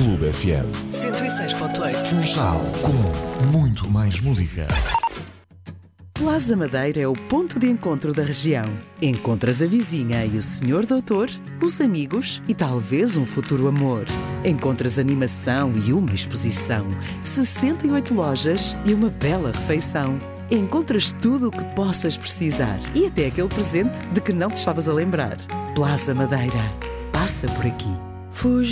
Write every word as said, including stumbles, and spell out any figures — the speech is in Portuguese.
Clube F M. cento e seis ponto oito. Funchal, com muito mais música. Plaza Madeira é o ponto de encontro da região. Encontras a vizinha e o senhor doutor, os amigos e talvez um futuro amor. Encontras animação e uma exposição, sessenta e oito lojas e uma bela refeição. Encontras tudo o que possas precisar e até aquele presente de que não te estavas a lembrar. Plaza Madeira. Passa por aqui. Fuja.